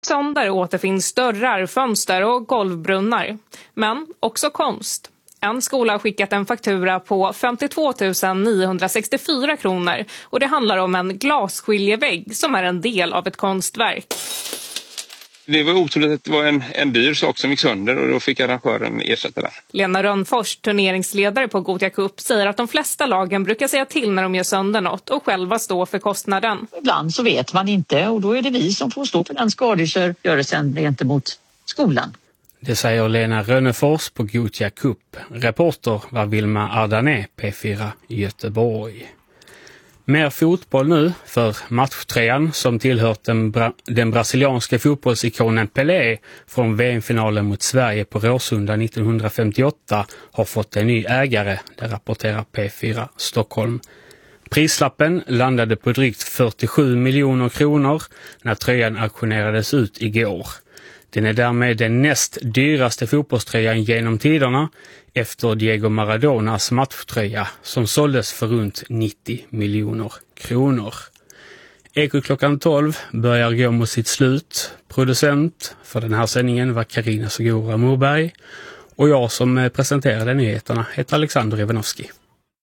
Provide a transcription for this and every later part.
sönder återfinns dörrar, fönster och golvbrunnar. Men också konst. En skola har skickat en faktura på 52 964 kronor och det handlar om en glasskiljevägg som är en del av ett konstverk. Det var otroligt att det var en dyr sak som gick sönder och då fick arrangören ersätta det. Lena Rönnfors, turneringsledare på Gothia Cup, säger att de flesta lagen brukar säga till när de gör sönder något och själva stå för kostnaden. Ibland så vet man inte och då är det vi som får stå för den skadegörelsen gentemot skolan. Det säger Lena Rönnfors på Gothia Cup. Reporter var Vilma Ardané, P4 i Göteborg. Mer fotboll nu för matchtrean som tillhört den brasilianska fotbollsikonen Pelé från VM-finalen mot Sverige på Råsunda 1958 har fått en ny ägare, det rapporterar P4 Stockholm. Prislappen landade på drygt 47 miljoner kronor när tröjan auktionerades ut igår. Den är därmed den näst dyraste fotbollströjan genom tiderna efter Diego Maradonas matchtröja som såldes för runt 90 miljoner kronor. Eko klockan 12 börjar gå mot sitt slut. Producent för den här sändningen var Karina Segura Morberg och jag som presenterade nyheterna heter Alexander Ivanovski.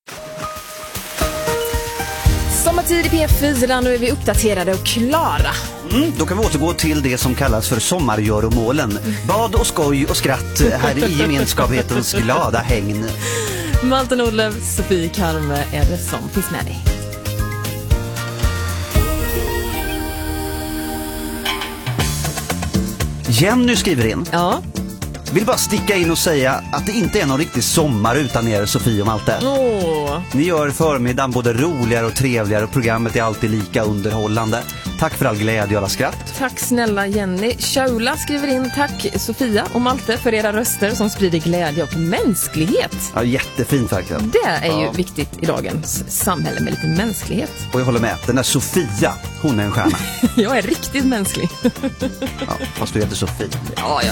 Sommartid i P4, nu är vi uppdaterade och klara. Då kan vi återgå till det som kallas för sommargöromålen. Bad och skoj och skratt här i gemenskaphetens glada hägn. Malte Nordlöf, Sofie Karme är det som finns med dig. Jenny skriver in. Ja. Vill bara sticka in och säga att det inte är någon riktig sommar utan er, Sofie och Malte. Ni gör förmiddagen både roligare och trevligare och programmet är alltid lika underhållande. Tack för all glädje och alla skratt. Tack snälla Jenny. Shaula skriver in, tack Sofia och Malte för era röster som sprider glädje och mänsklighet. Ja, jättefint verkligen. Det är ju viktigt i dagens samhälle med lite mänsklighet. Och jag håller med, den där Sofia, hon är en stjärna. Jag är riktigt mänsklig. Ja, fast du heter Sofie. Ja,